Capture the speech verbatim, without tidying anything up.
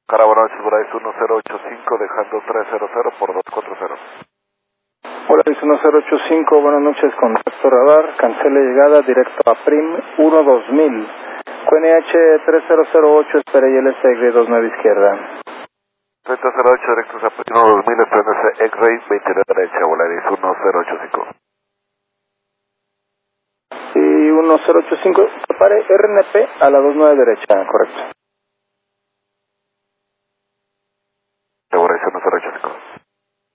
Cara, buenas noches, Bryce uno cero ocho cinco, dejando trescientos por doscientos cuarenta. Hola, es uno cero ocho cinco, buenas noches, contacto radar, cancele llegada, directo a Prim uno dos mil. Q N H tres cero cero ocho, espera y L S Y veintinueve izquierda. treinta cero ocho, directos a Prim uno dos mil, espérense X-Ray veintinueve derecha, Volaris uno cero ocho cinco. Y uno cero ocho cinco, prepare R N P a la veintinueve derecha, correcto.